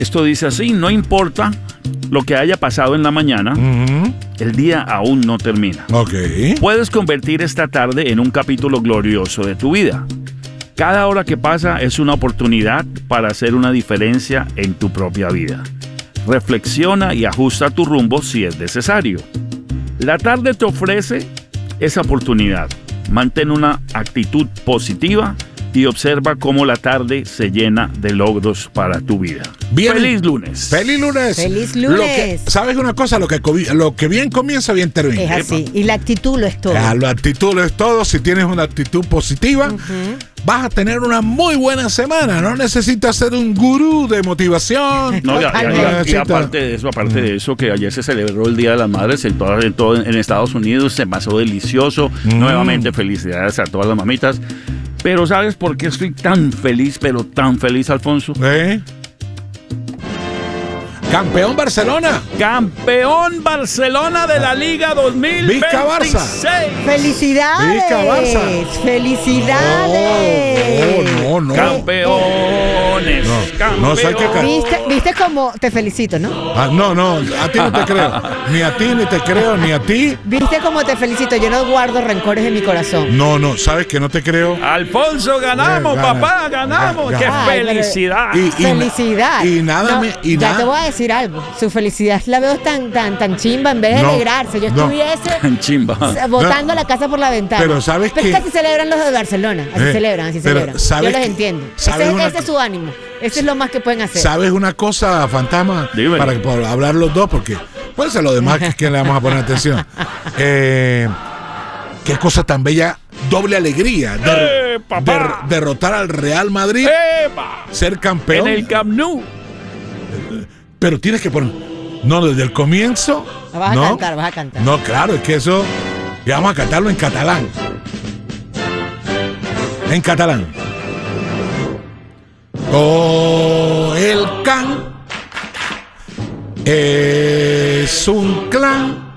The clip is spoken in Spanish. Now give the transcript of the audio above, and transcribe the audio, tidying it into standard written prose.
Esto dice así: no importa lo que haya pasado en la mañana, el día aún no termina. Puedes convertir esta tarde en un capítulo glorioso de tu vida. Cada hora que pasa es una oportunidad para hacer una diferencia en tu propia vida. Reflexiona y ajusta tu rumbo si es necesario. La tarde te ofrece esa oportunidad. Mantén una actitud positiva y observa cómo la tarde se llena de logros para tu vida. Bien. ¡Feliz lunes! ¡Feliz lunes! ¡Feliz lunes! ¿Sabes una cosa? Lo que bien comienza, bien termina. Es así. Y la actitud lo es todo. La actitud lo es todo. Si tienes una actitud positiva, vas a tener una muy buena semana. No necesitas ser un gurú de motivación. No, y aparte de eso, que ayer se celebró el Día de las Madres en Estados Unidos. Se pasó delicioso. Nuevamente, felicidades a todas las mamitas. Pero ¿sabes por qué estoy tan feliz, pero tan feliz, Alfonso? ¡Campeón Barcelona! ¡Campeón Barcelona de la Liga 2026! ¡Vizca Barça! ¡Felicidades! ¡Vizca Barça! ¡Felicidades! No. ¡Campeones! No sé qué. ¿Viste cómo te felicito, no? No, a ti no te creo. Ni a ti, ni te creo, ni a ti. ¿Viste cómo te felicito? Yo no guardo rencores en mi corazón. No, ¿sabes que no te creo? Alfonso, ganamos, papá, ganamos. ¡Qué felicidad! ¡Felicidad! Ya te voy a decir algo. Su felicidad la veo tan chimba. En vez de alegrarse, yo estuviese botando la casa por la ventana. Pero ¿sabes qué? Es que así celebran los de Barcelona. Así celebran. Yo los entiendo. Ese es su ánimo. Ese es lo más que pueden hacer. ¿Sabes una cosa, Fantasma? Dímelo. Para hablar los dos, porque puede ser lo demás que le vamos a poner atención. Qué cosa tan bella. Doble alegría. Derrotar al Real Madrid. Ser campeón. En el Camp Nou. Pero tienes que poner... No, desde el comienzo... Vas a cantar. No, claro, es que eso... Y vamos a cantarlo en catalán. En catalán. El can es un clan